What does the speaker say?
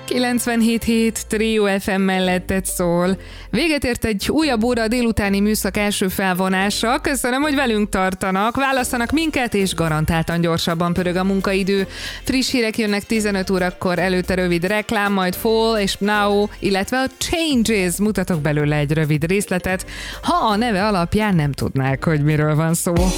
97.7 Trio FM melletted szól. Véget ért egy újabb óra a délutáni műszak első felvonása. Köszönöm, hogy velünk tartanak, választanak minket, és garantáltan gyorsabban pörög a munkaidő. Friss hírek jönnek 15 órakor, előtte rövid reklám, majd Fall és Now, illetve a Changes. Mutatok belőle egy rövid részletet, ha a neve alapján nem tudnák, hogy miről van szó.